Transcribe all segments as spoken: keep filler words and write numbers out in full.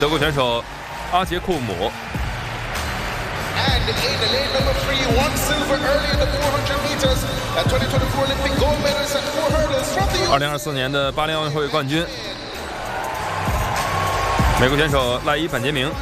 德国选手阿杰库姆。二零二四年的巴黎奥运会冠军，美国选手赖伊本杰明。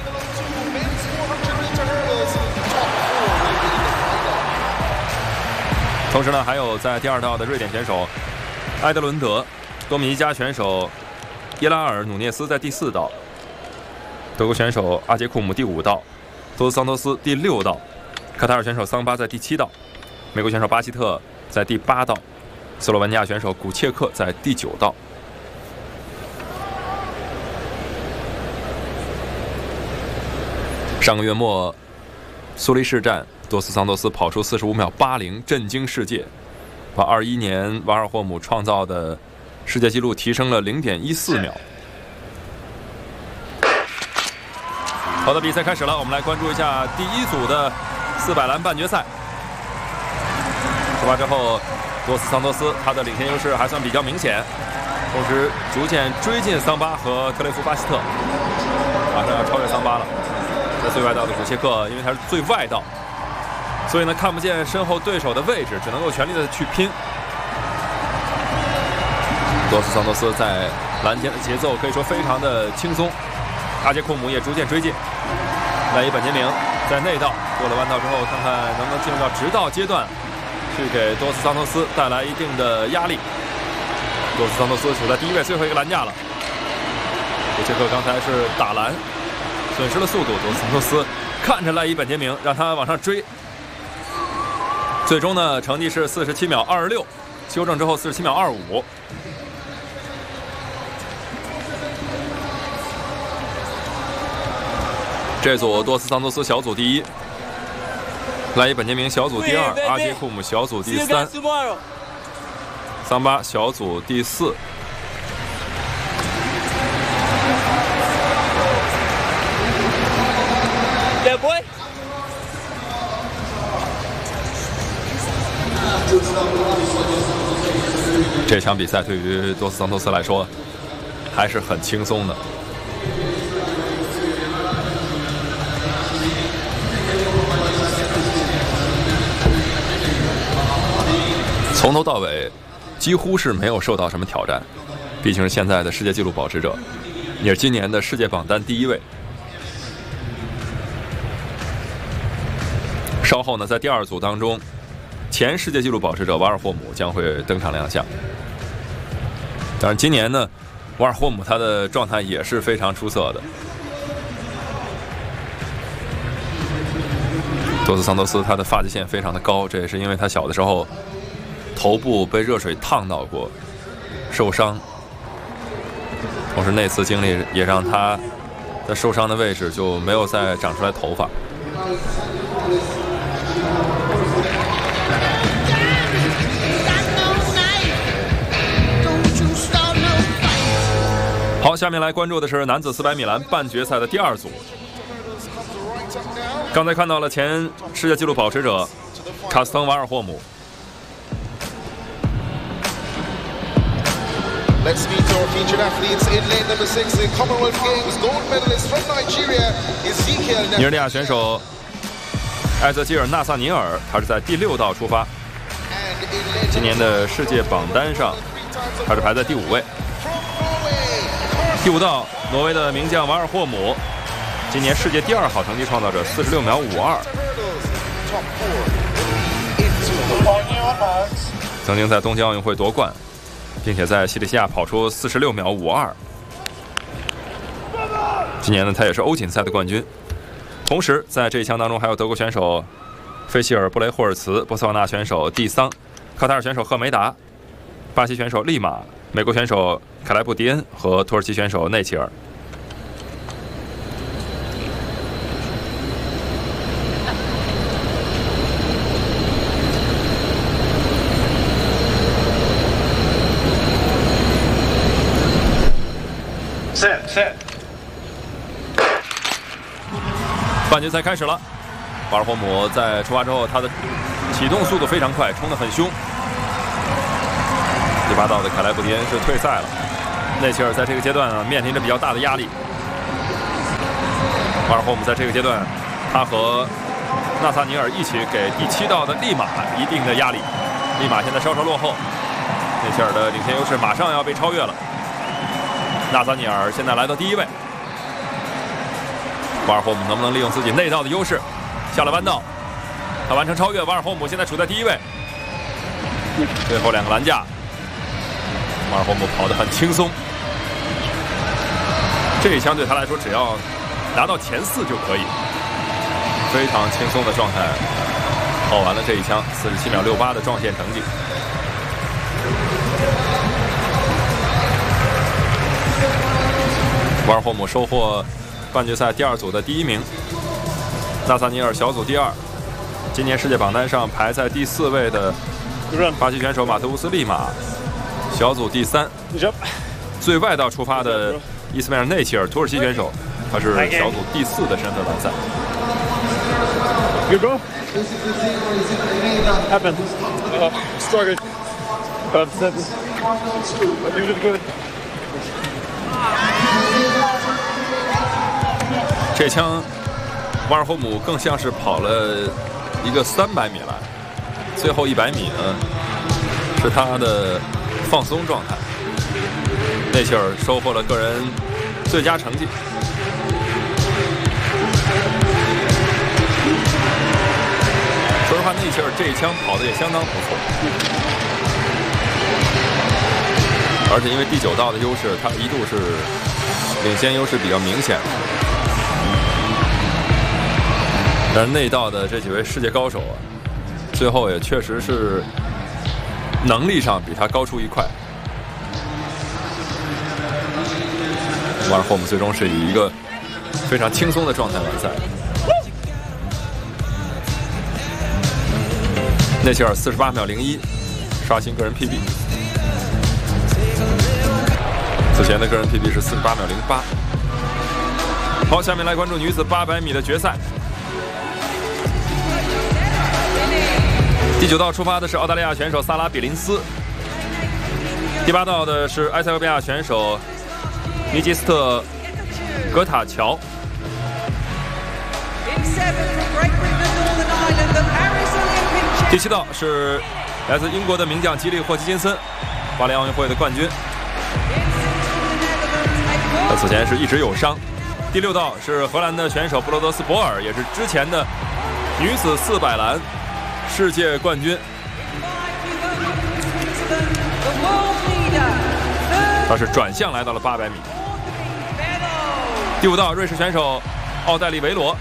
同时呢，还有在第二道的瑞典选手埃德伦德，多米尼加选手耶拉尔努涅斯在第四道，德国选手阿杰库姆第五道，多斯桑托斯第六道，卡塔尔选手桑巴在第七道，美国选手巴希特在第八道，斯洛文尼亚选手古切克在第九道。上个月末，苏黎世站，多斯桑托斯跑出四十五秒八零，震惊世界，把二一年瓦尔霍姆创造的世界纪录提升了零点一四秒。好的，比赛开始了，我们来关注一下第一组的四百栏半决赛。出发之后，多斯桑托斯他的领先优势还算比较明显，同时逐渐追近桑巴和特雷弗巴希特，马上要超越桑巴了。在最外道的古切克，因为他是最外道，所以呢看不见身后对手的位置，只能够全力的去拼。多斯桑托斯在栏间的节奏可以说非常的轻松，阿杰库姆也逐渐追近。赖伊本杰明在内道过了弯道之后，看看能不能进入到直道阶段，去给多斯桑托斯带来一定的压力。多斯桑托斯处在第一位最后一个栏架了，古切克刚才是打栏损失了速度，多斯桑托斯看着赖伊本杰明让他往上追，最终呢成绩是四十七秒二十六，修正之后四十七秒二五。这组多斯桑托斯小组第一，赖伊本杰明小组第二，阿杰库姆小组第三，桑巴小组第四。这场比赛对于多斯桑托斯来说还是很轻松的。从头到尾几乎是没有受到什么挑战，毕竟是现在的世界纪录保持者，也是今年的世界榜单第一位。稍后呢，在第二组当中，前世界纪录保持者瓦尔霍姆将会登场亮相。当然，今年呢，瓦尔霍姆他的状态也是非常出色的。多斯桑托斯他的发际线非常的高，这也是因为他小的时候头部被热水烫到过，受伤。同时那次经历也让他在受伤的位置就没有再长出来头发。好，下面来关注的是男子四百米栏半决赛的第二组。刚才看到了前世界纪录保持者卡斯滕瓦尔霍姆。 Let's meet our featured athletes in lane number six, the Commonwealth Games gold medalist from Nigeria, Ezekiel. 尼日利亚选手艾泽基尔·纳萨尼尔，他是在第六道出发。今年的世界榜单上，他是排在第五位。第五道，挪威的名将瓦尔霍姆，今年世界第二好成绩创造者，四十六秒五二。曾经在东京奥运会夺冠，并且在西里西亚跑出四十六秒五二。今年呢，他也是欧锦赛的冠军。同时，在这一枪当中，还有德国选手费希尔·布雷霍尔茨、波斯瓦纳选手蒂桑、卡塔尔选手赫梅达、巴西选手利马、美国选手凯莱布迪恩和土耳其选手内齐尔。 Set, set. 半决赛开始了，瓦尔霍姆在出发之后，他的启动速度非常快，冲得很凶。第八道的凯莱布迪恩是退赛了，内齐尔在这个阶段啊面临着比较大的压力。 瓦尔霍姆在这个阶段，他和纳萨尼尔一起给第七道的利马一定的压力。利马现在稍稍落后，内切尔的领先优势马上要被超越了。纳萨尼尔现在来到第一位，瓦尔霍姆能不能利用自己内道的优势，下了弯道，他完成超越。瓦尔霍姆现在处在第一位，最后两个栏架，瓦尔霍姆跑得很轻松。这一枪对他来说，只要拿到前四就可以，非常轻松的状态跑完了这一枪，四十七秒六八的撞线成绩。瓦尔霍姆收获半决赛第二组的第一名，纳萨尼尔小组第二。今年世界榜单上排在第四位的巴西选手马特乌斯利马，小组第三。最外道出发的伊斯梅尔内齐尔，土耳其选手，他是小组第四的身份完赛。 Good bro. Happened. Uh, struggled. But that's. I think it's good. 这枪，瓦尔霍姆更像是跑了一个三百米来，最后一百米呢是他的放松状态。内切尔收获了个人最佳成绩。说实话，内切尔这一枪跑得也相当不错，而且因为第九道的优势，他一度是领先优势比较明显。但是内道的这几位世界高手啊，最后也确实是能力上比他高出一块。瓦尔霍姆最终是以一个非常轻松的状态完赛。内切尔四十八秒零一刷新个人 P B， 此前的个人 P B 是四十八秒零八。好，下面来关注女子八百米的决赛。第九道出发的是澳大利亚选手萨拉比林斯，第八道的是埃塞俄比亚选手尼基斯特格塔乔。第七道是来自英国的名将基利霍奇金森，巴黎奥运会的冠军，他此前是一直有伤。第六道是荷兰的选手布罗德斯博尔，也是之前的女子四百栏世界冠军。他是转向来到了八百米。第五道，瑞士选手奥黛丽·维罗。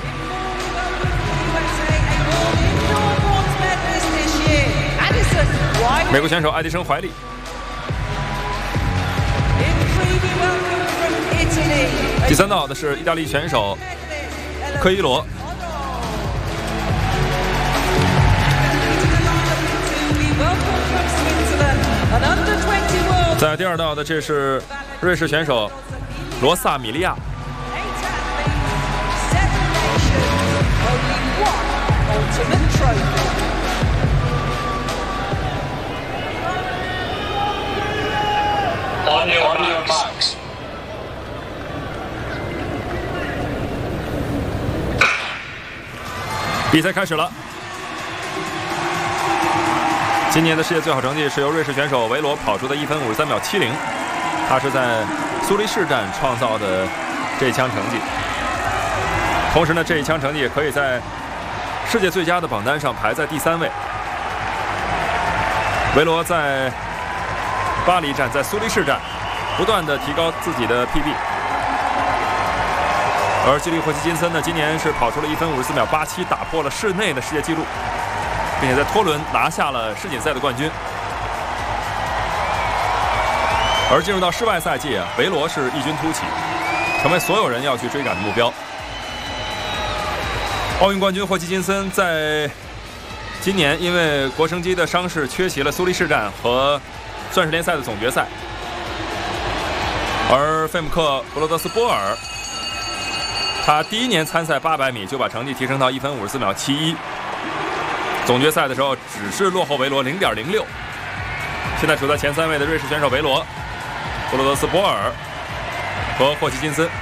美国选手爱迪生·怀利。第三道的是意大利选手科伊罗。在第二道的这是瑞士选手罗萨米利亚。 On your marks. 比赛开始了。今年的世界最好成绩是由瑞士选手维罗跑出的一分五十三秒七零，他是在苏黎世站创造的这一枪成绩。同时呢，这一枪成绩也可以在世界最佳的榜单上排在第三位。维罗在巴黎站、在苏黎世站不断的提高自己的 P B， 而基利霍奇金森呢，今年是跑出了一分五十四秒八七，打破了室内的世界纪录，并且在托伦拿下了世锦赛的冠军。而进入到室外赛季啊，维罗是异军突起，成为所有人要去追赶的目标。奥运冠军霍奇金森在今年因为国生机的伤势缺席了苏黎世站和钻石联赛的总决赛，而费姆克·布罗德斯波尔，他第一年参赛八百米就把成绩提升到一分五十四秒七一，总决赛的时候只是落后维罗零点零六。现在处在前三位的瑞士选手维罗、布罗德斯波尔和霍奇金森。